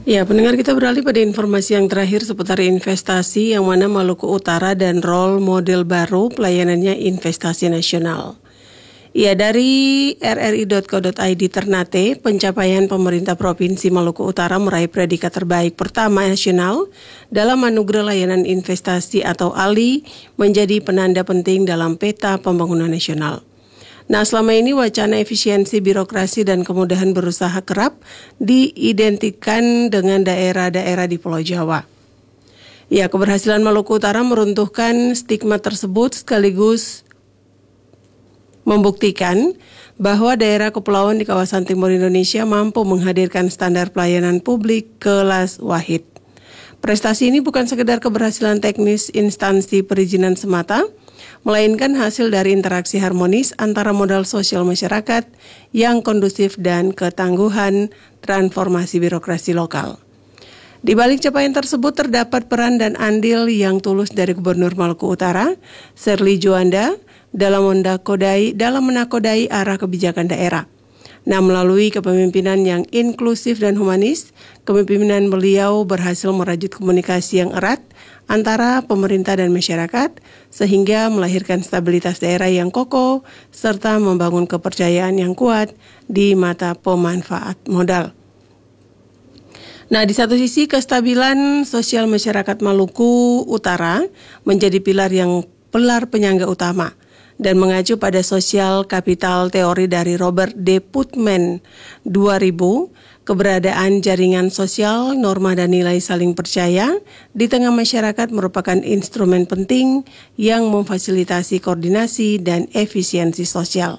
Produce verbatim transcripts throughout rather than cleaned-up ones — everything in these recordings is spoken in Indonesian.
Ya, pendengar, kita beralih pada informasi yang terakhir seputar investasi, yang mana Maluku Utara dan role model baru pelayanannya investasi nasional. Ya, dari r r i dot co dot i d Ternate, pencapaian pemerintah Provinsi Maluku Utara meraih predikat terbaik pertama nasional dalam anugerah layanan investasi atau A L I menjadi penanda penting dalam peta pembangunan nasional. Nah, selama ini wacana efisiensi birokrasi dan kemudahan berusaha kerap diidentikan dengan daerah-daerah di Pulau Jawa. Ya, keberhasilan Maluku Utara meruntuhkan stigma tersebut sekaligus membuktikan bahwa daerah kepulauan di kawasan timur Indonesia mampu menghadirkan standar pelayanan publik kelas wahid. Prestasi ini bukan sekedar keberhasilan teknis instansi perizinan semata, melainkan hasil dari interaksi harmonis antara modal sosial masyarakat yang kondusif dan ketangguhan transformasi birokrasi lokal. Di balik capaian tersebut terdapat peran dan andil yang tulus dari Gubernur Maluku Utara, Sherly Juanda, dalam mendakodai, dalam menakodai arah kebijakan daerah. Nah, melalui kepemimpinan yang inklusif dan humanis, kepemimpinan beliau berhasil merajut komunikasi yang erat antara pemerintah dan masyarakat, sehingga melahirkan stabilitas daerah yang kokoh, serta membangun kepercayaan yang kuat di mata pemanfaat modal. Nah, di satu sisi kestabilan sosial masyarakat Maluku Utara menjadi pilar yang pilar penyangga utama, dan mengacu pada social capital teori dari Robert D. Putnam dua ribu, keberadaan jaringan sosial, norma dan nilai saling percaya di tengah masyarakat merupakan instrumen penting yang memfasilitasi koordinasi dan efisiensi sosial.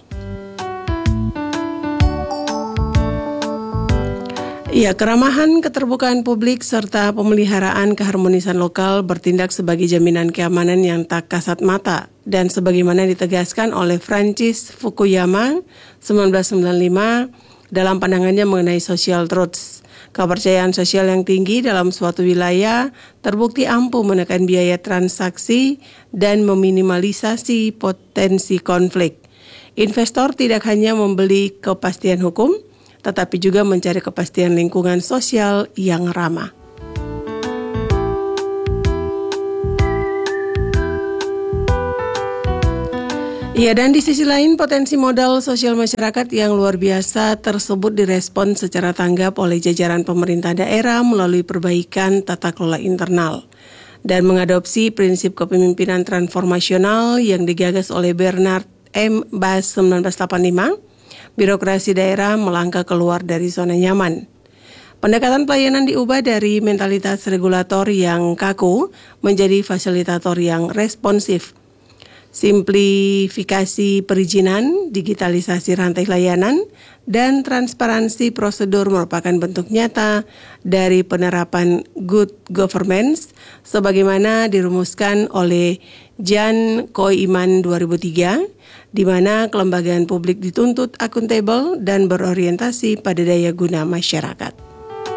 Ya, keramahan, keterbukaan publik, serta pemeliharaan keharmonisan lokal bertindak sebagai jaminan keamanan yang tak kasat mata, dan sebagaimana ditegaskan oleh Francis Fukuyama seribu sembilan ratus sembilan puluh lima dalam pandangannya mengenai social truths. Kepercayaan sosial yang tinggi dalam suatu wilayah terbukti ampuh menekan biaya transaksi dan meminimalisasi potensi konflik. Investor tidak hanya membeli kepastian hukum, tetapi juga mencari kepastian lingkungan sosial yang ramah. Ya, dan di sisi lain potensi modal sosial masyarakat yang luar biasa tersebut direspon secara tanggap oleh jajaran pemerintah daerah melalui perbaikan tata kelola internal dan mengadopsi prinsip kepemimpinan transformasional yang digagas oleh Bernard M. Bass seribu sembilan ratus delapan puluh lima. Birokrasi daerah melangkah keluar dari zona nyaman. Pendekatan pelayanan diubah dari mentalitas regulator yang kaku menjadi fasilitator yang responsif. Simplifikasi perizinan, digitalisasi rantai layanan, dan transparansi prosedur merupakan bentuk nyata dari penerapan good governance sebagaimana dirumuskan oleh Jan Koiman dua ribu tiga, di mana kelembagaan publik dituntut akuntabel dan berorientasi pada daya guna masyarakat.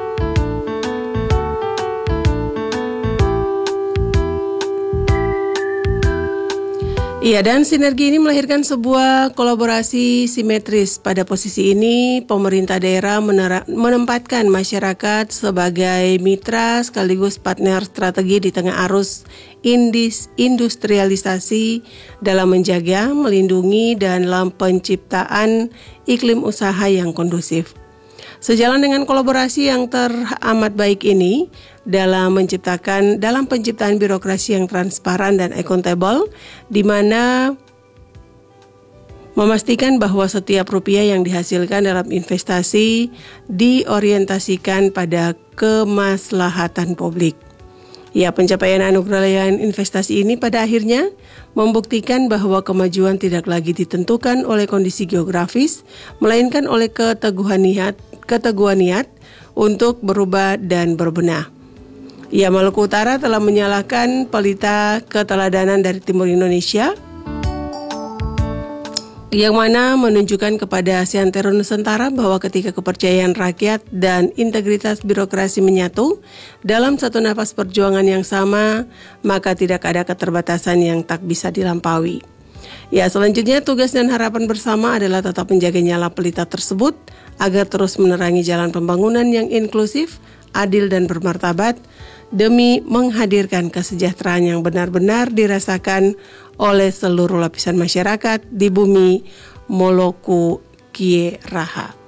Iya, dan sinergi ini melahirkan sebuah kolaborasi simetris. Pada posisi ini, pemerintah daerah menera- menempatkan masyarakat sebagai mitra sekaligus partner strategi di tengah arus indis- industrialisasi dalam menjaga, melindungi, dan dalam penciptaan iklim usaha yang kondusif. Sejalan dengan kolaborasi yang teramat baik ini, dalam menciptakan dalam penciptaan birokrasi yang transparan dan akuntabel, di mana memastikan bahwa setiap rupiah yang dihasilkan dalam investasi diorientasikan pada kemaslahatan publik. Ya, pencapaian anugerah layanan investasi ini pada akhirnya membuktikan bahwa kemajuan tidak lagi ditentukan oleh kondisi geografis, melainkan oleh keteguhan niat, keteguhan niat untuk berubah dan berbenah. Ya, Maluku Utara telah menyalahkan pelita keteladanan dari Timur Indonesia, yang mana menunjukkan kepada Seantero Nusantara bahwa ketika kepercayaan rakyat dan integritas birokrasi menyatu dalam satu nafas perjuangan yang sama, maka tidak ada keterbatasan yang tak bisa dilampaui. Ya, selanjutnya tugas dan harapan bersama adalah tetap menjaga nyala pelita tersebut agar terus menerangi jalan pembangunan yang inklusif, adil dan bermartabat demi menghadirkan kesejahteraan yang benar-benar dirasakan oleh seluruh lapisan masyarakat di bumi Moloku Kie Raha.